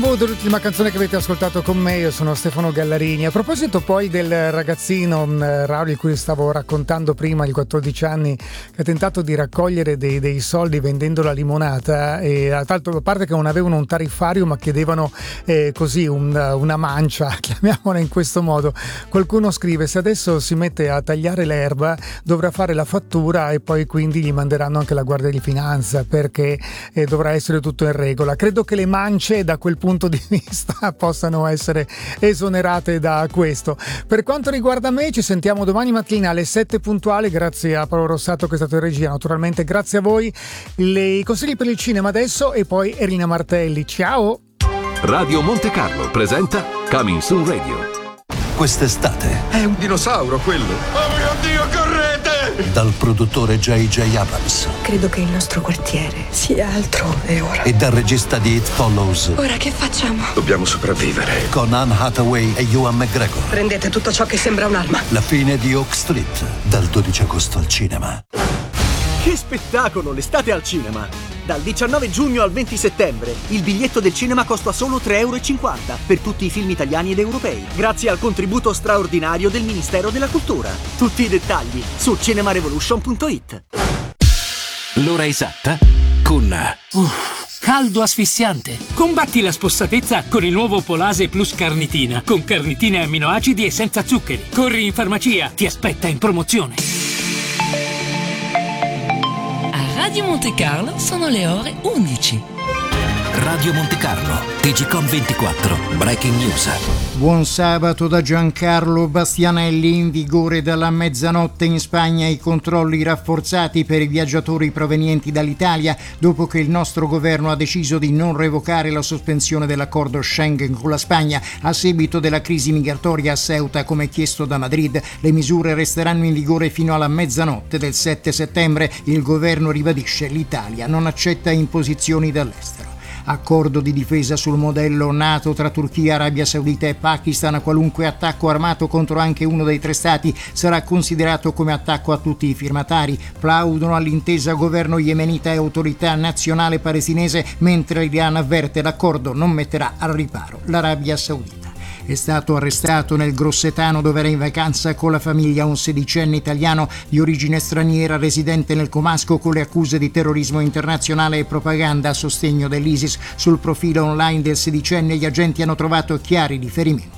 Mood, l'ultima canzone che avete ascoltato con me. Io sono Stefano Gallarini. A proposito poi del ragazzino Raul, di cui stavo raccontando prima, di 14 anni, che ha tentato di raccogliere dei soldi vendendo la limonata, e a parte che non avevano un tariffario ma chiedevano così una mancia, chiamiamola in questo modo. Qualcuno scrive: se adesso si mette a tagliare l'erba dovrà fare la fattura e poi quindi gli manderanno anche la Guardia di Finanza, perché dovrà essere tutto in regola. Credo che le mance da quel punto di vista possano essere esonerate da questo. Per quanto riguarda me, ci sentiamo domani mattina alle 7 puntuali. Grazie a Paolo Rossato che è stato in regia, naturalmente grazie a voi. I consigli per il cinema adesso e poi Erina Martelli. Ciao. Radio Monte Carlo presenta Coming Soon Radio. Quest'estate è un dinosauro quello. Oh mio Dio, correte! Dal produttore J.J. Abrams. Credo che il nostro quartiere sia altrove ora. E dal regista di It Follows. Ora che facciamo? Dobbiamo sopravvivere. Con Anne Hathaway e Ewan McGregor. Prendete tutto ciò che sembra un'arma. La fine di Oak Street, dal 12 agosto al cinema. Che spettacolo, l'estate al cinema! Dal 19 giugno al 20 settembre il biglietto del cinema costa solo 3,50 € per tutti i film italiani ed europei, grazie al contributo straordinario del Ministero della Cultura. Tutti i dettagli su cinemarevolution.it. L'ora esatta con caldo asfissiante. Combatti la spossatezza con il nuovo Polase Plus Carnitina, con carnitine e amminoacidi e senza zuccheri. Corri in farmacia, ti aspetta in promozione. Radio Monte Carlo sono le ore 11. Radio Monte Carlo, TGcom 24, Breaking News. Buon sabato da Giancarlo Bastianelli. In vigore dalla mezzanotte in Spagna i controlli rafforzati per i viaggiatori provenienti dall'Italia, dopo che il nostro governo ha deciso di non revocare la sospensione dell'accordo Schengen con la Spagna a seguito della crisi migratoria a Ceuta, come chiesto da Madrid. Le misure resteranno in vigore fino alla mezzanotte del 7 settembre. Il governo ribadisce: l'Italia non accetta imposizioni dall'estero. Accordo di difesa sul modello NATO tra Turchia, Arabia Saudita e Pakistan. Qualunque attacco armato contro anche uno dei tre stati sarà considerato come attacco a tutti i firmatari. Plaudono all'intesa governo yemenita e autorità nazionale palestinese, mentre l'Iran avverte: l'accordo non metterà al riparo l'Arabia Saudita. È stato arrestato nel Grossetano, dove era in vacanza con la famiglia, un sedicenne italiano di origine straniera residente nel Comasco, con le accuse di terrorismo internazionale e propaganda a sostegno dell'ISIS. Sul profilo online del sedicenne gli agenti hanno trovato chiari riferimenti